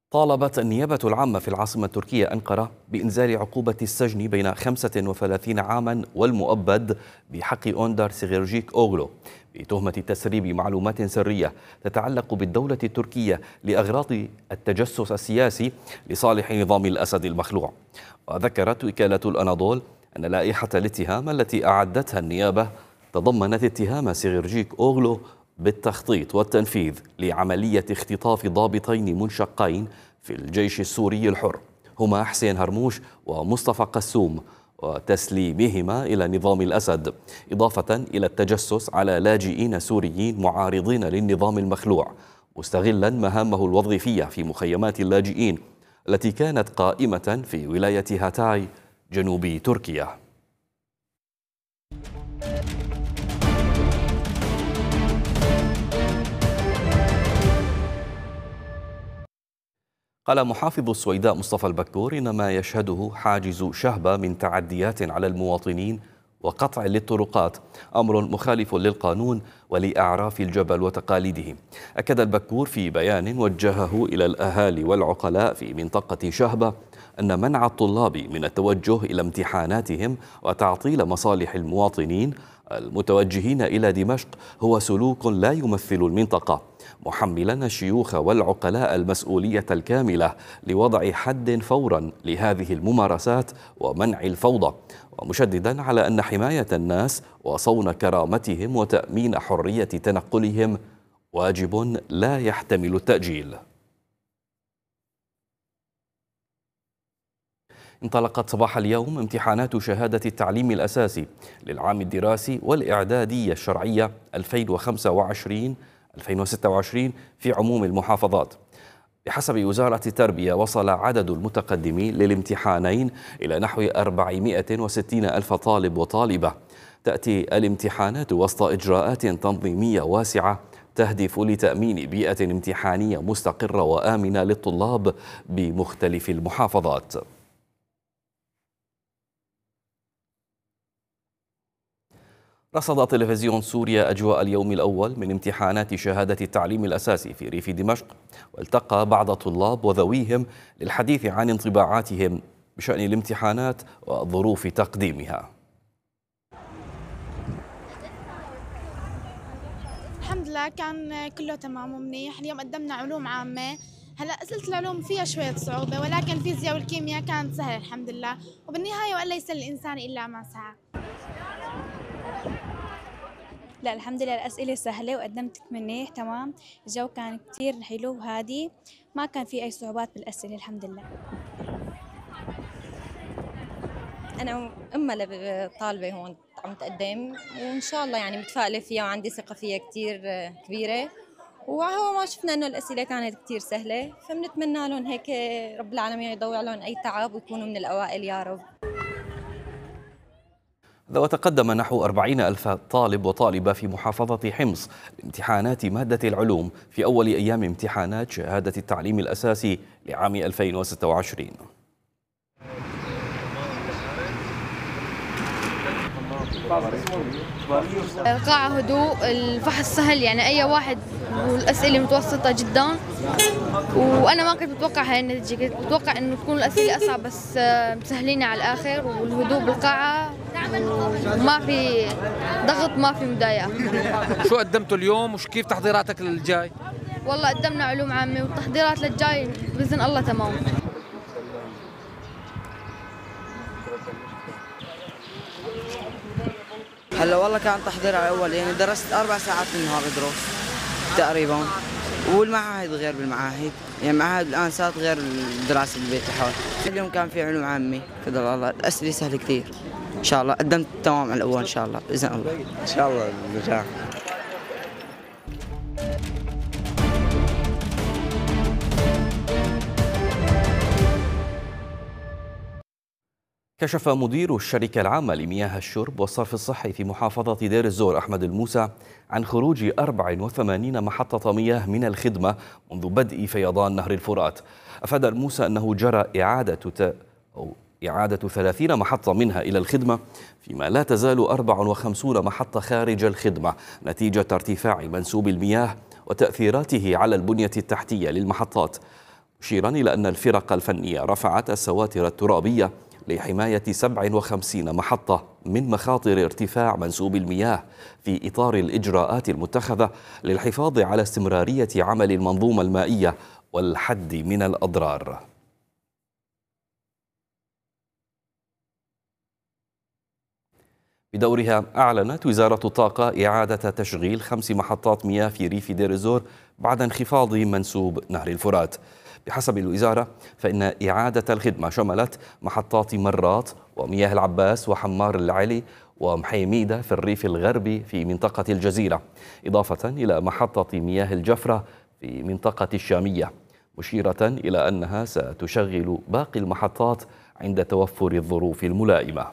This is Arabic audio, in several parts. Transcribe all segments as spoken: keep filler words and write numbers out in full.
طالبت النيابة العامة في العاصمة التركية أنقرة بإنزال عقوبة السجن بين خمسة وثلاثين عاما والمؤبد بحق أوندار سيغيرجيك أوغلو بتهمة تسريب معلومات سرية تتعلق بالدولة التركية لأغراض التجسس السياسي لصالح نظام الأسد المخلوع. وذكرت وكالة الأناضول أن لائحة الاتهام التي أعدتها النيابة تضمنت اتهام سيغيرجيك أوغلو بالتخطيط والتنفيذ لعملية اختطاف ضابطين منشقين في الجيش السوري الحر هما حسين هرموش ومصطفى قسوم، وتسليمهما إلى نظام الأسد، إضافة إلى التجسس على لاجئين سوريين معارضين للنظام المخلوع مستغلا مهامه الوظيفية في مخيمات اللاجئين التي كانت قائمة في ولاية هاتاي جنوب تركيا. قال محافظ السويداء مصطفى البكور إن ما يشهده حاجز شهبة من تعديات على المواطنين وقطع للطرقات أمر مخالف للقانون ولأعراف الجبل وتقاليده. أكد البكور في بيان وجهه إلى الأهالي والعقلاء في منطقة شهبة أن منع الطلاب من التوجه إلى امتحاناتهم وتعطيل مصالح المواطنين المتوجهين إلى دمشق هو سلوك لا يمثل المنطقة، محملا الشيوخ والعقلاء المسؤولية الكاملة لوضع حد فورا لهذه الممارسات ومنع الفوضى، ومشددا على أن حماية الناس وصون كرامتهم وتأمين حرية تنقلهم واجب لا يحتمل التأجيل. انطلقت صباح اليوم امتحانات شهادة التعليم الأساسي للعام الدراسي والإعدادية الشرعية ألفين وخمسة وعشرين ألفين وستة وعشرين في عموم المحافظات. بحسب وزارة التربية وصل عدد المتقدمين للامتحانين إلى نحو أربعمائة وستين ألف طالب وطالبة. تأتي الامتحانات وسط إجراءات تنظيمية واسعة تهدف لتأمين بيئة امتحانية مستقرة وآمنة للطلاب بمختلف المحافظات. رصد تلفزيون سوريا أجواء اليوم الأول من امتحانات شهادة التعليم الأساسي في ريف دمشق، والتقى بعض الطلاب وذويهم للحديث عن انطباعاتهم بشأن الامتحانات وظروف تقديمها. الحمد لله كان كله تمام ومنيح. اليوم قدمنا علوم عامة. هلا أسئلة العلوم فيها شوية صعوبة، ولكن الفيزياء والكيمياء كانت سهلة الحمد لله، وبالنهاية وأن ليس للإنسان إلا ما سعى. لا الحمد لله الأسئلة سهلة وقدمت منيح تمام. الجو كان كتير حلو وهادي، ما كان في أي صعوبات بالأسئلة الحمد لله. أنا أم طالبة هون عم تقدم، وإن شاء الله يعني متفائلة فيها وعندي ثقة فيها كتير كبيرة، وهو ما شفنا إنه الأسئلة كانت كتير سهلة، فبنتمنى لهم هيك رب العالمين يضوي لهم أي تعب ويكونوا من الأوائل يا رب. وتقدم نحو أربعين ألف طالب وطالبة في محافظة حمص لامتحانات مادة العلوم في أول أيام امتحانات شهادة التعليم الأساسي لعام ألفين وستة وعشرين. القاعة هدوء، الفحص سهل يعني أي واحد، والأسئلة متوسطة جدا، وأنا ما كنت متوقع هاي النتيجة، كنت متوقع إنه تكون الأسئلة أصعب، بس مسهلين على الآخر، والهدوء بالقاعة وما في ضغط ما في مضايقة. شو قدمتوا اليوم وش كيف تحضيراتك للجاي؟ والله قدمنا علوم عامة والتحضيرات للجاي بإذن الله تمام. هلا والله كان تحضير على الاول، يعني درست اربع ساعات في النهار ادرس تقريبا، والمعاهد غير بالمعاهد، يعني معاهد الان صارت غير الدراسه بالبيت الحول. اليوم كان في علوم عامه فضل الله، الاسئله سهله كثير ان شاء الله، قدمت تمام على الاول ان شاء الله باذن الله. ان شاء الله النجاح. كشف مدير الشركة العامة لمياه الشرب والصرف الصحي في محافظة دير الزور أحمد الموسى عن خروج أربع وثمانين محطة مياه من الخدمة منذ بدء فيضان نهر الفرات. أفاد الموسى أنه جرى إعادة ت... أو إعادة ثلاثين محطة منها إلى الخدمة، فيما لا تزال أربع وخمسين محطة خارج الخدمة نتيجة ارتفاع منسوب المياه وتأثيراته على البنية التحتية للمحطات. مشيرا إلى أن الفرق الفنية رفعت السواتر الترابية لحماية سبع وخمسين محطة من مخاطر ارتفاع منسوب المياه في إطار الإجراءات المتخذة للحفاظ على استمرارية عمل المنظومة المائية والحد من الأضرار. بدورها أعلنت وزارة الطاقة إعادة تشغيل خمس محطات مياه في ريف دير الزور بعد انخفاض منسوب نهر الفرات. بحسب الوزارة فإن إعادة الخدمة شملت محطات مرات ومياه العباس وحمار العلي ومحيميدة في الريف الغربي في منطقة الجزيرة، إضافة إلى محطة مياه الجفرة في منطقة الشامية، مشيرة إلى أنها ستشغل باقي المحطات عند توفر الظروف الملائمة.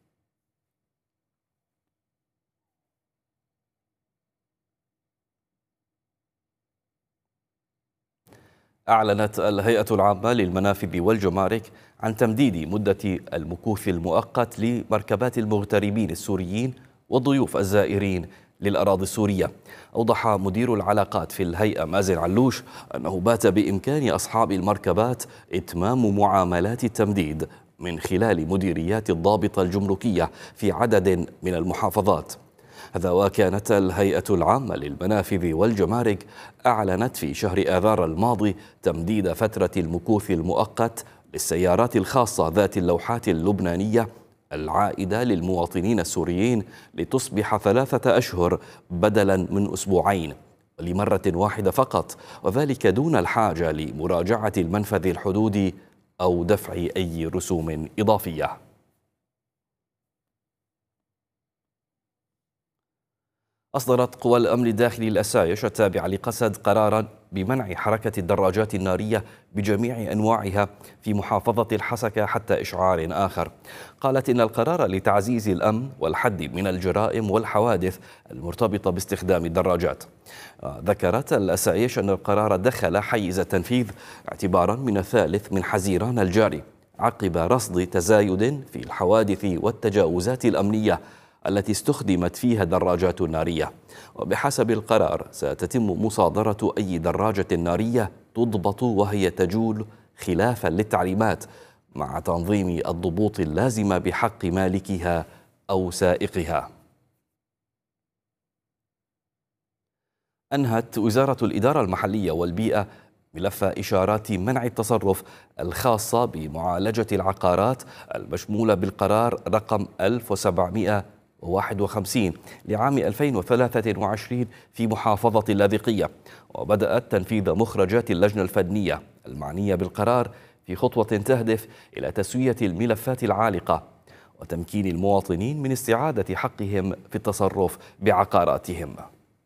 أعلنت الهيئة العامة للمنافذ والجمارك عن تمديد مدة المكوث المؤقت لمركبات المغتربين السوريين والضيوف الزائرين للأراضي السورية. أوضح مدير العلاقات في الهيئة مازن علوش أنه بات بإمكان أصحاب المركبات إتمام معاملات التمديد من خلال مديريات الضابطة الجمركية في عدد من المحافظات. هذا وكانت الهيئة العامة للمنافذ والجمارك أعلنت في شهر آذار الماضي تمديد فترة المكوث المؤقت للسيارات الخاصة ذات اللوحات اللبنانية العائدة للمواطنين السوريين لتصبح ثلاثة أشهر بدلا من أسبوعين ولمرة واحدة فقط، وذلك دون الحاجة لمراجعة المنفذ الحدودي أو دفع أي رسوم إضافية. أصدرت قوى الأمن الداخلي الأسايش التابعة لقسد قرارا بمنع حركة الدراجات النارية بجميع أنواعها في محافظة الحسكة حتى إشعار آخر. قالت إن القرار لتعزيز الأمن والحد من الجرائم والحوادث المرتبطة باستخدام الدراجات. ذكرت الأسايش أن القرار دخل حيز التنفيذ اعتبارا من الثالث من حزيران الجاري عقب رصد تزايد في الحوادث والتجاوزات الأمنية التي استخدمت فيها دراجات نارية. وبحسب القرار ستتم مصادرة أي دراجة نارية تضبط وهي تجول خلافا للتعليمات مع تنظيم الضبوط اللازمة بحق مالكها أو سائقها. أنهت وزارة الإدارة المحلية والبيئة ملف إشارات منع التصرف الخاصة بمعالجة العقارات المشمولة بالقرار رقم ألف وسبعمئة وواحد وخمسين لعام ألفين وثلاثة وعشرين في محافظة اللاذقية، وبدأت تنفيذ مخرجات اللجنة الفنية المعنية بالقرار في خطوة تهدف إلى تسوية الملفات العالقة وتمكين المواطنين من استعادة حقهم في التصرف بعقاراتهم.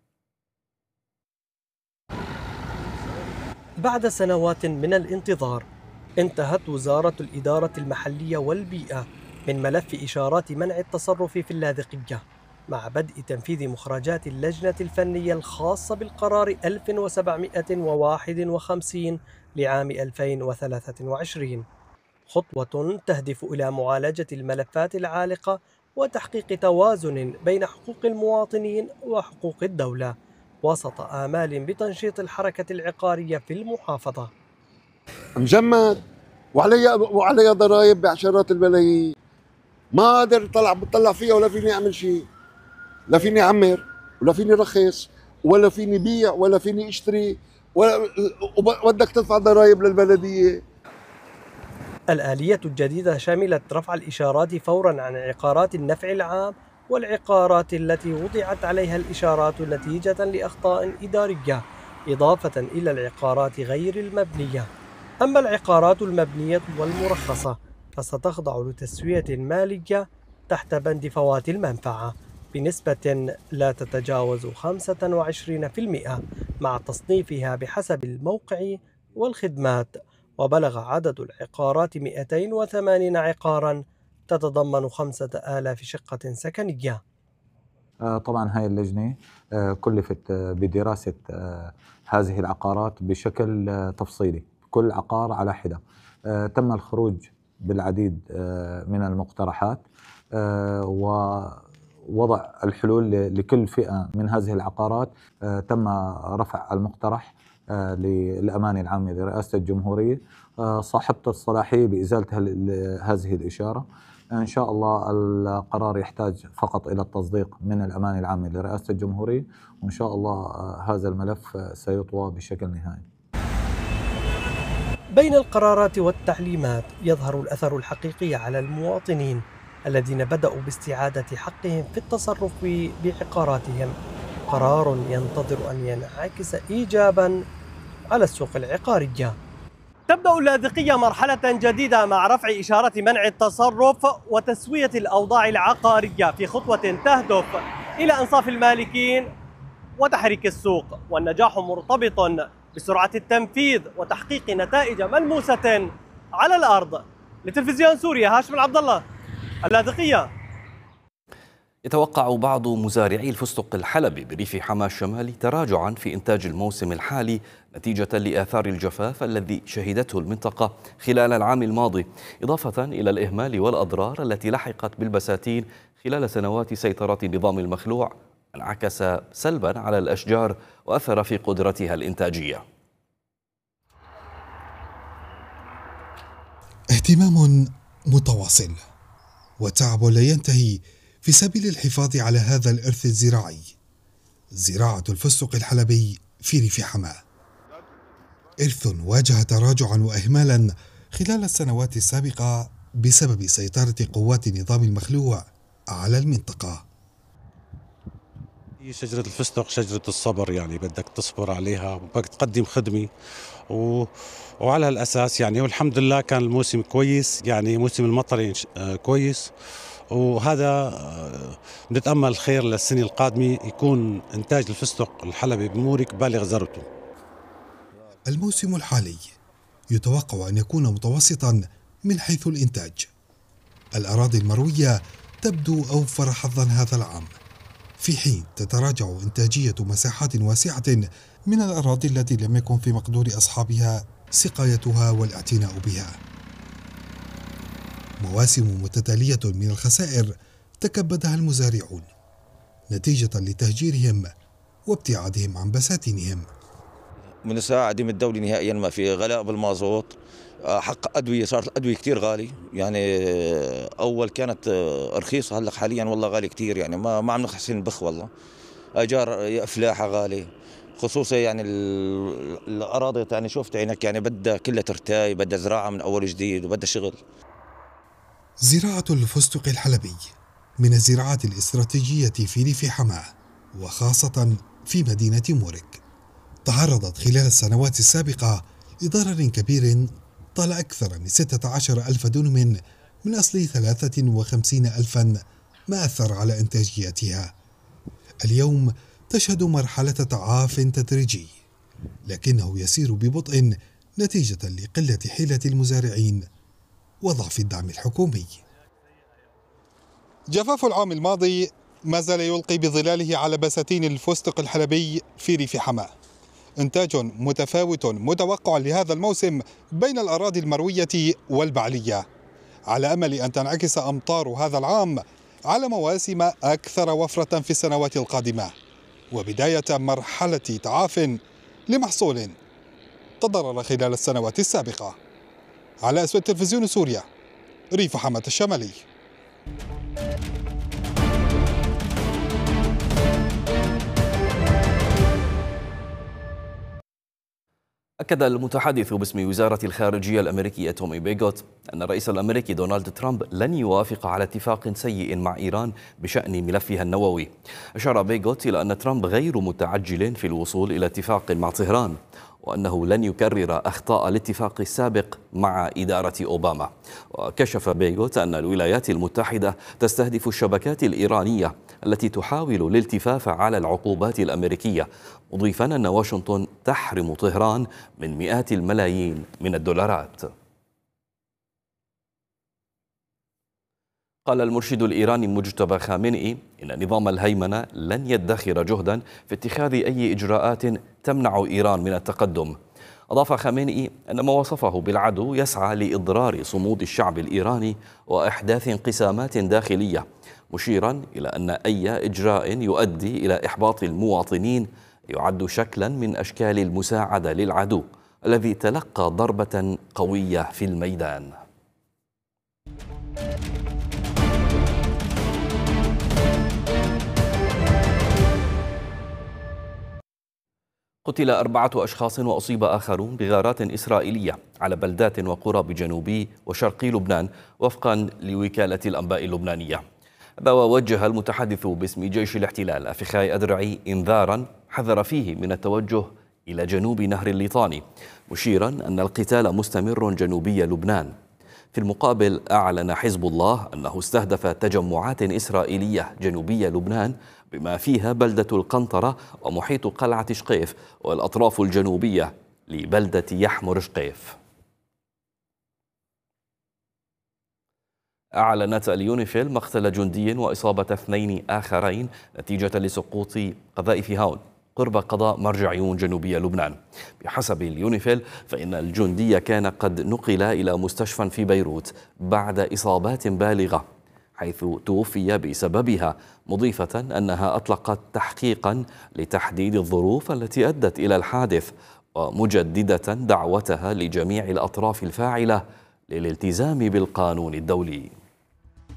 بعد سنوات من الانتظار انتهت وزارة الإدارة المحلية والبيئة من ملف إشارات منع التصرف في اللاذقية مع بدء تنفيذ مخرجات اللجنة الفنية الخاصة بالقرار ألف وسبعمئة وواحد وخمسين لعام ألفين وثلاثة وعشرين، خطوة تهدف إلى معالجة الملفات العالقة وتحقيق توازن بين حقوق المواطنين وحقوق الدولة وسط آمال بتنشيط الحركة العقارية في المحافظة. مجمد وعلي وعلي ضرائب بعشرات الملايين، ما قادر طلع بطلع فيها ولا فيني اعمل شيء، لا فيني اعمر ولا فيني رخص ولا فيني بيع ولا فيني اشتري ولا بدك تدفع ضرائب للبلديه. الآلية الجديدة شملت رفع الإشارات فورا عن عقارات النفع العام والعقارات التي وضعت عليها الإشارات نتيجة لأخطاء إدارية، إضافة إلى العقارات غير المبنية. أما العقارات المبنية والمرخصة فستخضع لتسوية مالية تحت بند فوات المنفعة بنسبة لا تتجاوز خمسة وعشرين بالمئة مع تصنيفها بحسب الموقع والخدمات. وبلغ عدد العقارات مئتين وثمانين عقارا تتضمن خمسة آلاف شقة سكنية. طبعا هاي اللجنة كلفت بدراسة هذه العقارات بشكل تفصيلي، كل عقار على حدة. تم الخروج بالعديد من المقترحات ووضع الحلول لكل فئة من هذه العقارات. تم رفع المقترح للأمانة العامة لرئاسة الجمهورية صاحبة الصلاحية بإزالة هذه الإشارة. إن شاء الله القرار يحتاج فقط إلى التصديق من الأمانة العامة لرئاسة الجمهورية، وإن شاء الله هذا الملف سيطوى بشكل نهائي. بين القرارات والتعليمات يظهر الأثر الحقيقي على المواطنين الذين بدأوا باستعادة حقهم في التصرف بعقاراتهم، قرار ينتظر أن ينعكس إيجاباً على السوق العقارية. تبدأ اللاذقية مرحلة جديدة مع رفع إشارة منع التصرف وتسوية الأوضاع العقارية في خطوة تهدف إلى إنصاف المالكين وتحريك السوق، والنجاح مرتبط بسرعة التنفيذ وتحقيق نتائج ملموسة على الأرض. لتلفزيون سوريا، هاشم العبد الله، اللاذقية. يتوقع بعض مزارعي الفستق الحلبي بريف حماة الشمالي تراجعا في إنتاج الموسم الحالي نتيجة لآثار الجفاف الذي شهدته المنطقة خلال العام الماضي، إضافة إلى الإهمال والأضرار التي لحقت بالبساتين خلال سنوات سيطرة نظام المخلوع، انعكس سلبا على الأشجار وأثر في قدرتها الإنتاجية. اهتمام متواصل وتعب لا ينتهي في سبيل الحفاظ على هذا الإرث الزراعي، زراعة الفستق الحلبي في ريف حماة، إرث واجه تراجعا وإهمالا خلال السنوات السابقة بسبب سيطرة قوات نظام المخلوع على المنطقة. شجرة الفستق شجرة الصبر، يعني بدك تصبر عليها وبدك تقدم خدمة و... وعلى هالأساس يعني، والحمد لله كان الموسم كويس، يعني موسم المطر كويس، وهذا بنتأمل خير للسنة القادمة يكون إنتاج الفستق الحلبي بمورك بالغ ذروته. الموسم الحالي يتوقع أن يكون متوسطا من حيث الإنتاج. الأراضي المروية تبدو أوفر حظا هذا العام، في حين تتراجع إنتاجية مساحات واسعة من الأراضي التي لم يكن في مقدور أصحابها سقايتها والاعتناء بها. مواسم متتالية من الخسائر تكبدها المزارعون نتيجة لتهجيرهم وابتعادهم عن بساتينهم. من الساعة عدم الدولي نهائيا، ما في غلاء بالمازوت، حق أدوية، صارت الأدوية كتير غالي، يعني أول كانت رخيصة، هلا حاليا والله غالي كتير، يعني ما ما عم نحسن البخ والله. أجار فلاحة غالي، خصوصا يعني الأراضي، يعني شفت عينك يعني بدها كلها ترتاي، بدها زراعة من أول جديد وبدها شغل. زراعة الفستق الحلبي من الزراعات الاستراتيجية في ريف حماة، وخاصة في مدينة مورك، تعرضت خلال السنوات السابقة لضرر كبير طال أكثر من ستة عشر ألف دنم من أصل ثلاثة وخمسين ألفا، ما أثر على إنتاجيتها. اليوم تشهد مرحلة تعاف تدريجي، لكنه يسير ببطء نتيجة لقلة حيلة المزارعين وضعف الدعم الحكومي. جفاف العام الماضي ما زال يلقي بظلاله على بساتين الفستق الحلبي في ريف حماة. إنتاج متفاوت متوقع لهذا الموسم بين الأراضي المروية والبعلية، على أمل أن تنعكس أمطار هذا العام على مواسم أكثر وفرة في السنوات القادمة، وبداية مرحلة تعاف لمحصول تضرر خلال السنوات السابقة. على أسود تلفزيون سوريا، ريف حماة الشمالي. أكد المتحدث باسم وزارة الخارجية الأمريكية تومي بيغوت أن الرئيس الأمريكي دونالد ترامب لن يوافق على اتفاق سيء مع إيران بشأن ملفها النووي. أشار بيغوت إلى أن ترامب غير متعجل في الوصول إلى اتفاق مع طهران، وأنه لن يكرر أخطاء الاتفاق السابق مع إدارة أوباما. وكشف بيغوت أن الولايات المتحدة تستهدف الشبكات الإيرانية التي تحاول الالتفاف على العقوبات الأمريكية، مضيفا أن واشنطن تحرم طهران من مئات الملايين من الدولارات. قال المرشد الإيراني مجتبى خامنئي إن نظام الهيمنة لن يدخر جهدا في اتخاذ أي إجراءات تمنع إيران من التقدم. أضاف خامنئي أن ما وصفه بالعدو يسعى لإضرار صمود الشعب الإيراني وإحداث انقسامات داخلية، مشيرا إلى أن أي إجراء يؤدي إلى إحباط المواطنين يعد شكلا من أشكال المساعدة للعدو الذي تلقى ضربة قوية في الميدان. قتل أربعة أشخاص وأصيب آخرون بغارات إسرائيلية على بلدات وقرى بجنوبي وشرقي لبنان وفقا لوكالة الأنباء اللبنانية. ووجه المتحدث باسم جيش الاحتلال أفخاي أدرعي إنذارا حذر فيه من التوجه إلى جنوب نهر الليطاني، مشيرا أن القتال مستمر جنوبي لبنان. في المقابل أعلن حزب الله أنه استهدف تجمعات إسرائيلية جنوبي لبنان بما فيها بلدة القنطرة ومحيط قلعة شقيف والأطراف الجنوبية لبلدة يحمر شقيف. أعلنت اليونيفيل مقتل جندي وإصابة اثنين آخرين نتيجة لسقوط قذائف هاون قرب قضاء مرج عيون جنوبي لبنان. بحسب اليونيفيل فإن الجندي كان قد نقل إلى مستشفى في بيروت بعد إصابات بالغة حيث توفي بسببها، مضيفة أنها أطلقت تحقيقا لتحديد الظروف التي أدت إلى الحادث، ومجددة دعوتها لجميع الأطراف الفاعلة للالتزام بالقانون الدولي.